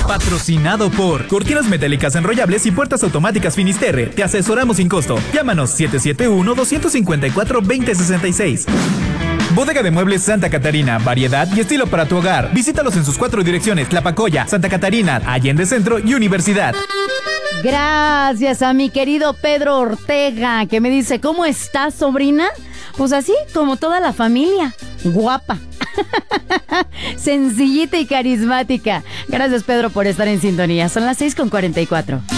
Patrocinado por Cortinas Metálicas Enrollables y Puertas Automáticas Finisterre. Te asesoramos sin costo. Llámanos 771-254-2066. Bodega de Muebles Santa Catarina, variedad y estilo para tu hogar. Visítalos en sus 4 direcciones: Tlapacoya, Santa Catarina, Allende Centro y Universidad. Gracias a mi querido Pedro Ortega, que me dice, ¿cómo estás, sobrina? Pues así, como toda la familia, guapa, sencillita y carismática. Gracias, Pedro, por estar en sintonía. Son las 6:44.